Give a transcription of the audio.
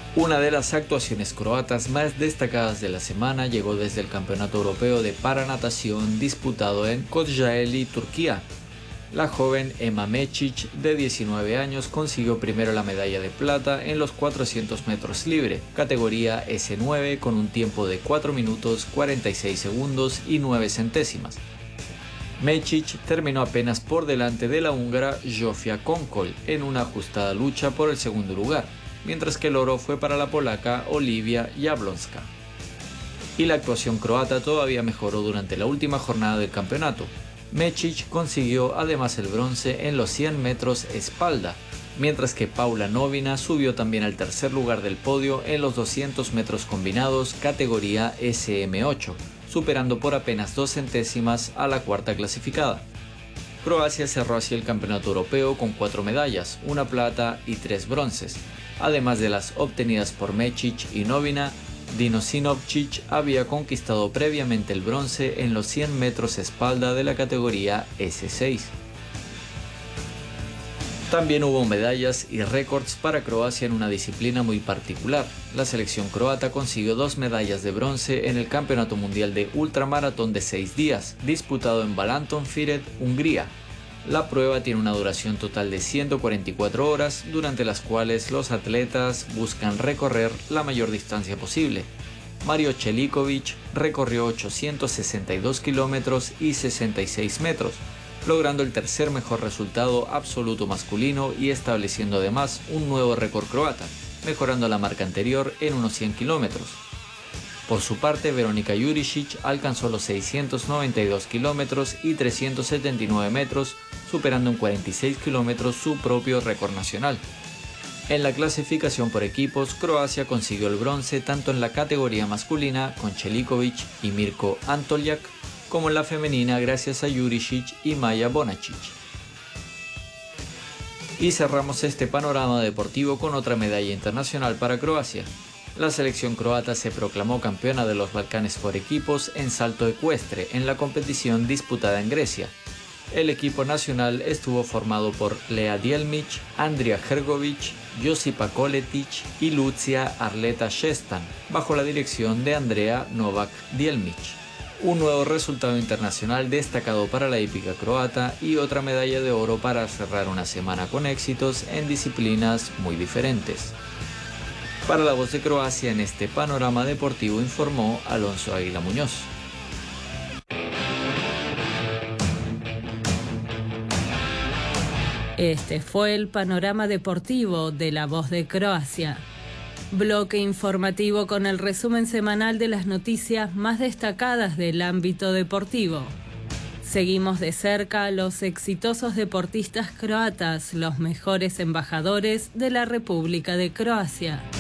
Una de las actuaciones croatas más destacadas de la semana llegó desde el Campeonato Europeo de Paranatación disputado en Kocaeli, Turquía. La joven Ema Mečić, de 19 años, consiguió primero la medalla de plata en los 400 metros libre, categoría S9, con un tiempo de 4 minutos 46 segundos y 9 centésimas. Mečić terminó apenas por delante de la húngara Zsofia Konkol en una ajustada lucha por el segundo lugar, mientras que el oro fue para la polaca Olivia Jablonska. Y la actuación croata todavía mejoró durante la última jornada del campeonato. Mečić consiguió además el bronce en los 100 metros espalda, mientras que Paula Novina subió también al tercer lugar del podio en los 200 metros combinados categoría SM8, superando por apenas 2 centésimas a la cuarta clasificada. Croacia cerró así el campeonato europeo con 4 medallas, 1 plata y 3 bronces. Además de las obtenidas por Mečić y Novina, Dino Sinovčić había conquistado previamente el bronce en los 100 metros espalda de la categoría S6. También hubo medallas y récords para Croacia en una disciplina muy particular. La selección croata consiguió 2 medallas de bronce en el Campeonato Mundial de Ultramaratón de 6 días, disputado en Balatonfüred, Hungría. La prueba tiene una duración total de 144 horas, durante las cuales los atletas buscan recorrer la mayor distancia posible. Mario Čeliković recorrió 862 kilómetros y 66 metros, logrando el tercer mejor resultado absoluto masculino y estableciendo además un nuevo récord croata, mejorando la marca anterior en unos 100 kilómetros. Por su parte, Veronika Jurisic alcanzó los 692 kilómetros y 379 metros, superando en 46 kilómetros su propio récord nacional. En la clasificación por equipos, Croacia consiguió el bronce tanto en la categoría masculina con Čeliković y Mirko Antoljak, como en la femenina gracias a Jurisic y Maja Bonačić. Y cerramos este panorama deportivo con otra medalla internacional para Croacia. La selección croata se proclamó campeona de los Balcanes por equipos en salto ecuestre en la competición disputada en Grecia. El equipo nacional estuvo formado por Lea Dielmic, Andrija Hrgović, Josipa Koletic y Lucia Arleta Šestan, bajo la dirección de Andrea Novak Dielmic. Un nuevo resultado internacional destacado para la hípica croata y otra medalla de oro para cerrar una semana con éxitos en disciplinas muy diferentes. Para La Voz de Croacia, en este panorama deportivo informó Alonso Águila Muñoz. Este fue el panorama deportivo de La Voz de Croacia. Bloque informativo con el resumen semanal de las noticias más destacadas del ámbito deportivo. Seguimos de cerca a los exitosos deportistas croatas, los mejores embajadores de la República de Croacia.